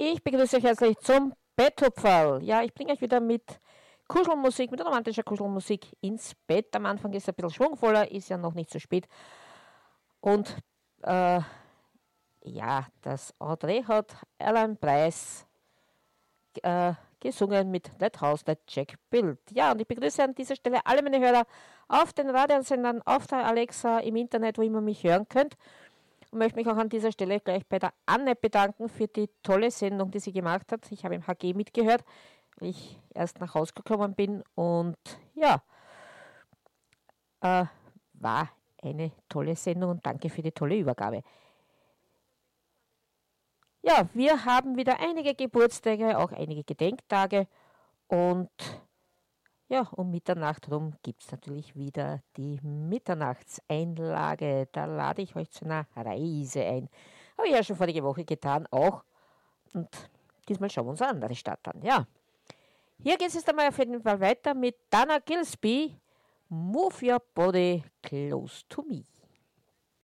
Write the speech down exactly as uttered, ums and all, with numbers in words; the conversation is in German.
Ich begrüße euch herzlich zum Betthupferl. Ja, ich bringe euch wieder mit Kuschelmusik, mit romantischer Kuschelmusik ins Bett. Am Anfang ist es ein bisschen schwungvoller, ist ja noch nicht so spät. Und äh, ja, das Entree hat Alan Price äh, gesungen mit Let House, Let Jack Build. Ja, und ich begrüße an dieser Stelle alle meine Hörer auf den Radiosendern, auf der Alexa, im Internet, wo immer mich hören könnt. Und möchte mich auch an dieser Stelle gleich bei der Anne bedanken für die tolle Sendung, die sie gemacht hat. Ich habe im H G mitgehört, weil ich erst nach Hause gekommen bin. Und ja, äh, war eine tolle Sendung und danke für die tolle Übergabe. Ja, wir haben wieder einige Geburtstage, auch einige Gedenktage. Und ja, um Mitternacht rum gibt es natürlich wieder die Mitternachtseinlage. Da lade ich euch zu einer Reise ein. Habe ich ja schon vorige Woche getan, auch. Und diesmal schauen wir uns eine andere Stadt an. Ja, hier geht es jetzt einmal auf jeden Fall weiter mit Dana Gillespie. Move your body close to me.